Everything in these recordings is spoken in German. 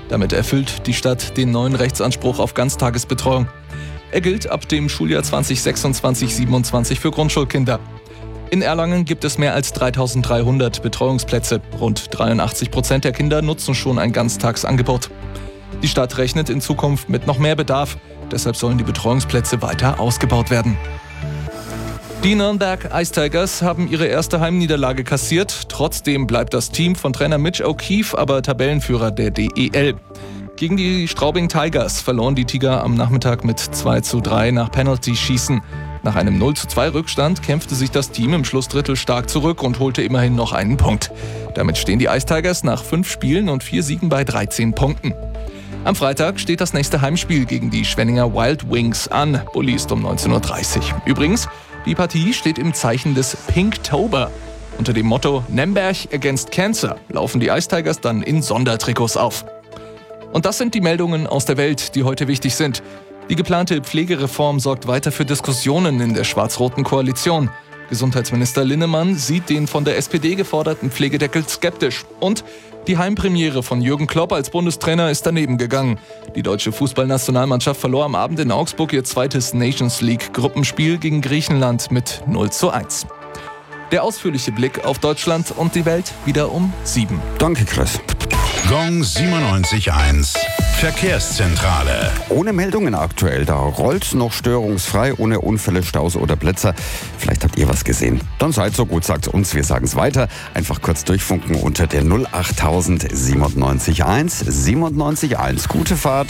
Damit erfüllt die Stadt den neuen Rechtsanspruch auf Ganztagesbetreuung. Er gilt ab dem Schuljahr 2026/27 für Grundschulkinder. In Erlangen gibt es mehr als 3.300 Betreuungsplätze. Rund 83% der Kinder nutzen schon ein Ganztagsangebot. Die Stadt rechnet in Zukunft mit noch mehr Bedarf. Deshalb sollen die Betreuungsplätze weiter ausgebaut werden. Die Nürnberg Ice Tigers haben ihre erste Heimniederlage kassiert. Trotzdem bleibt das Team von Trainer Mitch O'Keefe aber Tabellenführer der DEL. Gegen die Straubing Tigers verloren die Tiger am Nachmittag mit 2:3 nach Penalty-Schießen. Nach einem 0:2 Rückstand kämpfte sich das Team im Schlussdrittel stark zurück und holte immerhin noch einen Punkt. Damit stehen die Ice Tigers nach 5 Spielen und 4 Siegen bei 13 Punkten. Am Freitag steht das nächste Heimspiel gegen die Schwenninger Wild Wings an. Bulli ist um 19:30 Uhr. Übrigens, die Partie steht im Zeichen des Pinktober. Unter dem Motto Nürnberg against Cancer laufen die Ice Tigers dann in Sondertrikots auf. Und das sind die Meldungen aus der Welt, die heute wichtig sind. Die geplante Pflegereform sorgt weiter für Diskussionen in der schwarz-roten Koalition. Gesundheitsminister Linnemann sieht den von der SPD geforderten Pflegedeckel skeptisch. Und die Heimpremiere von Jürgen Klopp als Bundestrainer ist daneben gegangen. Die deutsche Fußballnationalmannschaft verlor am Abend in Augsburg ihr zweites Nations League-Gruppenspiel gegen Griechenland mit 0:1. Der ausführliche Blick auf Deutschland und die Welt wieder um 7. Danke, Chris. Gong 97.1 Verkehrszentrale. Ohne Meldungen aktuell, da rollt noch störungsfrei, ohne Unfälle, Staus oder Blitzer. Vielleicht habt ihr was gesehen. Dann seid so gut, sagt's uns, wir sagen's weiter. Einfach kurz durchfunken unter der 08000 97.1 97.1. Gute Fahrt.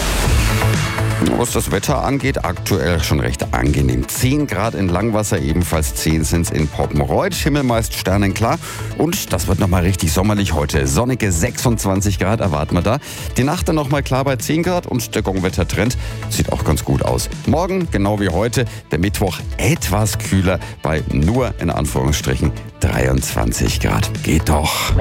Was das Wetter angeht, aktuell schon recht angenehm. 10 Grad in Langwasser, ebenfalls 10 sind's in Poppenreuth. Himmel meist sternenklar. Und das wird nochmal richtig sommerlich heute. Sonnige 26 Grad erwarten wir da. Die Nacht dann nochmal klar bei 10 Grad und der Gongwettertrend sieht auch ganz gut aus. Morgen, genau wie heute, der Mittwoch etwas kühler bei nur, in Anführungsstrichen, 23 Grad. Geht doch.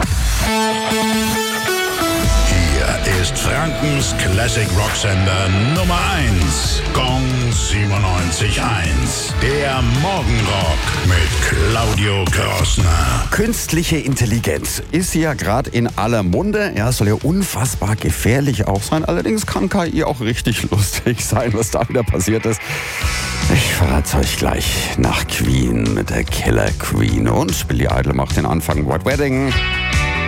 Ist Frankens Classic Rock Sender Nummer 1. Gong 97.1. Der Morgenrock mit Claudio Krossner. Künstliche Intelligenz ist ja gerade in aller Munde. Ja, soll ja unfassbar gefährlich auch sein. Allerdings kann KI auch richtig lustig sein, was da wieder passiert ist. Ich verrate euch gleich nach Queen mit der Killer Queen. Und Billy Idol macht den Anfang. White Wedding.